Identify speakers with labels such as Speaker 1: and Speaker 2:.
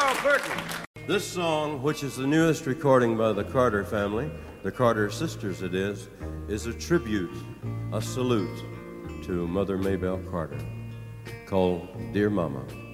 Speaker 1: Carl Perkins. This song, which is the newest recording by the Carter family, the Carter sisters it is a tribute, a salute to Mother Maybelle Carter, called Dear Mama.